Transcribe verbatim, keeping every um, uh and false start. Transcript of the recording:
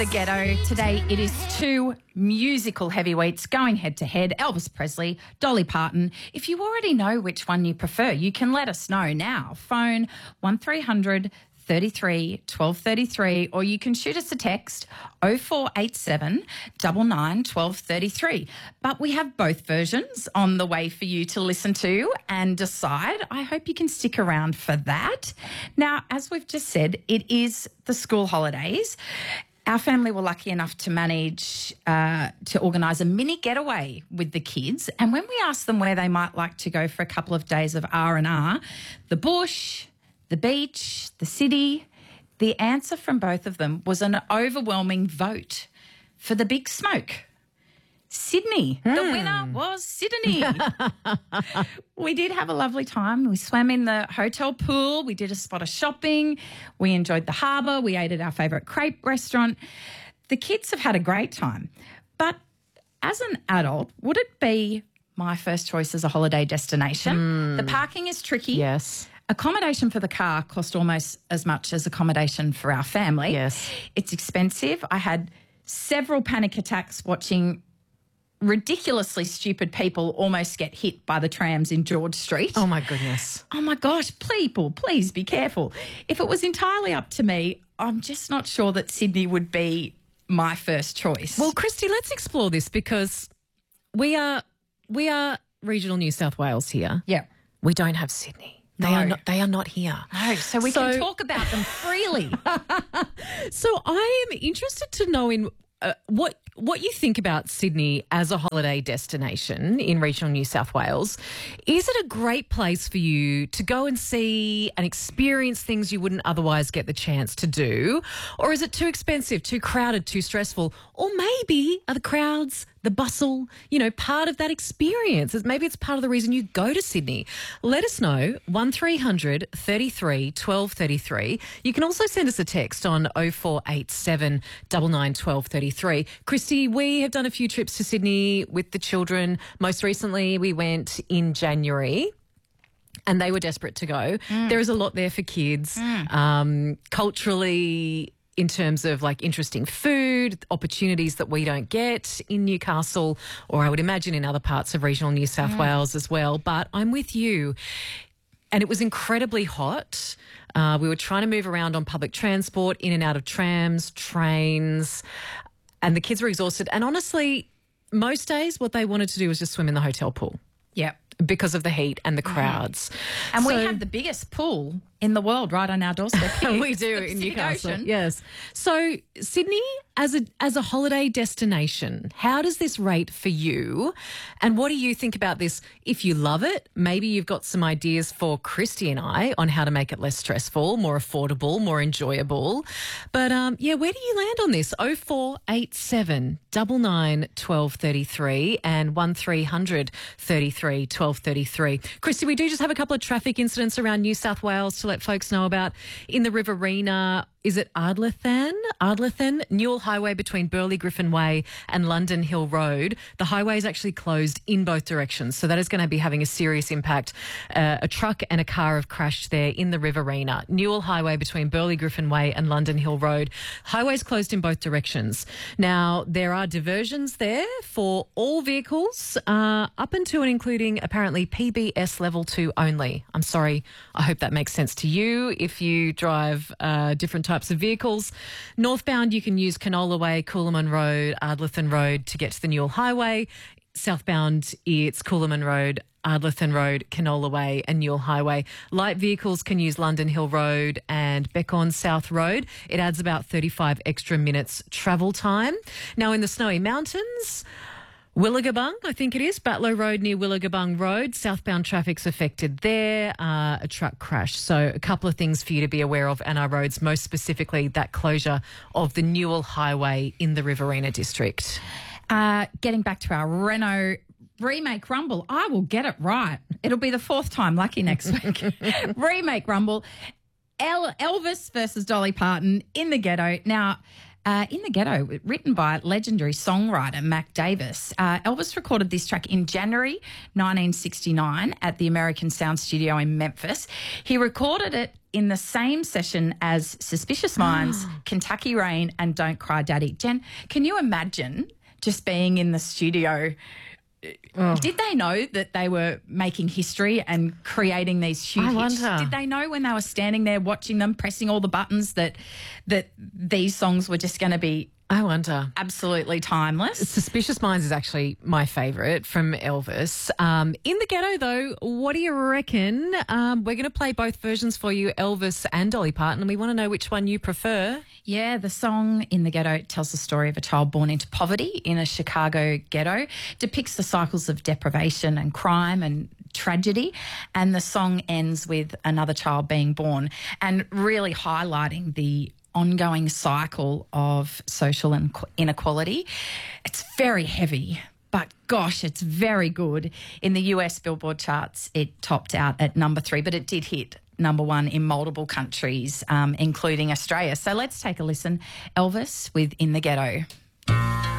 The Ghetto. Today it is two musical heavyweights going head to head, Elvis Presley, Dolly Parton. If you already know which one you prefer, you can let us know now. Phone one three hundred thirty-three twelve thirty-three, or you can shoot us a text oh four eight seven nine nine one two three three. But we have both versions on the way for you to listen to and decide. I hope you can stick around for that. Now, as we've just said, it is the school holidays. Our family were lucky enough to manage uh, to organise a mini getaway with the kids. And when we asked them where they might like to go for a couple of days of R and R, the bush, the beach, the city, the answer from both of them was an overwhelming vote for the big smoke. Sydney. Hmm. The winner was Sydney. We did have a lovely time. We swam in the hotel pool. We did a spot of shopping. We enjoyed the harbour. We ate at our favourite crepe restaurant. The kids have had a great time. But as an adult, would it be my first choice as a holiday destination? Mm. The parking is tricky. Yes. Accommodation for the car cost almost as much as accommodation for our family. Yes. It's expensive. I had several panic attacks watching ridiculously stupid people almost get hit by the trams in George Street. Oh, my goodness. Oh, my gosh, people, please be careful. If it was entirely up to me, I'm just not sure that Sydney would be my first choice. Well, Christy, let's explore this because we are we are regional New South Wales here. yeah. We don't have Sydney. They No. are not. They are not here. No, so we So- can talk about them freely. So I am interested to know in uh, what what you think about Sydney as a holiday destination in regional New South Wales. Is it a great place for you to go and see and experience things you wouldn't otherwise get the chance to do? Or is it too expensive, too crowded, too stressful? Or maybe are the crowds, the bustle, you know, part of that experience? Maybe it's part of the reason you go to Sydney. Let us know, one three hundred thirty-three twelve thirty-three. You can also send us a text on oh four eight seven nine nine one two three three. Christy, we have done a few trips to Sydney with the children. Most recently, we went in January. And they were desperate to go. Mm. There is a lot there for kids. Mm. Um, culturally, in terms of like interesting food, opportunities that we don't get in Newcastle, or I would imagine in other parts of regional New South mm. Wales as well. But I'm with you. And it was incredibly hot. Uh, we were trying to move around on public transport, in and out of trams, trains, and the kids were exhausted. And honestly, most days what they wanted to do was just swim in the hotel pool. Yeah. Because of the heat and the crowds. Mm. And so, we have the biggest pool in the world right on our doorstep here. we do the in Pacific Newcastle. Ocean. Yes. So Sydney as a as a holiday destination, how does this rate for you? And what do you think about this? If you love it, maybe you've got some ideas for Christy and I on how to make it less stressful, more affordable, more enjoyable. But um, yeah, where do you land on this? oh four eight seven nine nine one two three three and one three hundred thirty-three twelve thirty-three. Christy, we do just have a couple of traffic incidents around New South Wales to let folks know about. In the Riverina, is it Ardlethan? Ardlethan, Newell Highway between Burley Griffin Way and London Hill Road. The highway is actually closed in both directions, so that is going to be having a serious impact. Uh, a truck and a car have crashed there in the Riverina. Newell Highway between Burley Griffin Way and London Hill Road. Highway's closed in both directions. Now, there are diversions there for all vehicles, uh, up until and including apparently P B S level two only. I'm sorry, I hope that makes sense to you if you drive uh, different types of vehicles. Northbound, you can use Canola Way, Coolaman Road, Ardlethan Road to get to the Newell Highway. Southbound, it's Coolaman Road, Ardlethan Road, Canola Way and Newell Highway. Light vehicles can use London Hill Road and Beacon South Road. It adds about thirty-five extra minutes travel time. Now, in the Snowy Mountains, Willagabung, I think it is, Batlow Road near Willagabung Road. Southbound traffic's affected there, uh, a truck crash. So a couple of things for you to be aware of and our roads, most specifically that closure of the Newell Highway in the Riverina district. Uh, getting back to our Renault remake Rumble, I will get it right. It'll be the fourth time lucky next week. Remake Rumble, El- Elvis versus Dolly Parton in the Ghetto. Now, Uh, In the Ghetto, written by legendary songwriter Mac Davis. Uh, Elvis recorded this track in January nineteen sixty-nine at the American Sound Studio in Memphis. He recorded it in the same session as Suspicious Minds, Kentucky Rain and Don't Cry Daddy. Jen, can you imagine just being in the studio? Oh. Did they know that they were making history and creating these huge I hits? wonder. Did they know when they were standing there watching them, pressing all the buttons, that that these songs were just going to be I wonder. absolutely timeless? Suspicious Minds is actually my favourite from Elvis. Um, in the Ghetto, though, what do you reckon? Um, we're going to play both versions for you, Elvis and Dolly Parton, and we want to know which one you prefer. Yeah, the song In the Ghetto tells the story of a child born into poverty in a Chicago ghetto, depicts the cycles of deprivation and crime and tragedy, and the song ends with another child being born and really highlighting the ongoing cycle of social inequality. It's very heavy, but gosh, it's very good. In the U S Billboard charts, it topped out at number three, but it did hit number one in multiple countries, um, including Australia. So let's take a listen. Elvis with In the Ghetto.